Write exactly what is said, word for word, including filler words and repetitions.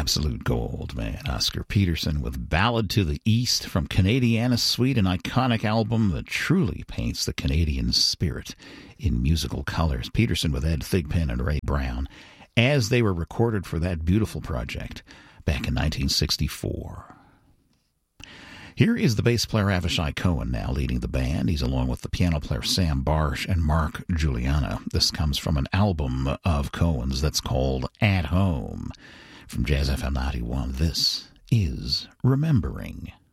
Absolute gold, man. Oscar Peterson with Ballad to the East from Canadiana Suite, an iconic album that truly paints the Canadian spirit in musical colors. Peterson with Ed Thigpen and Ray Brown, as they were recorded for that beautiful project back in nineteen sixty-four. Here is the bass player Avishai Cohen now leading the band. He's along with the piano player Sam Barsh and Mark Juliana. This comes from an album of Cohen's that's called At Home. From Jazz F M ninety-one, this is Remembering.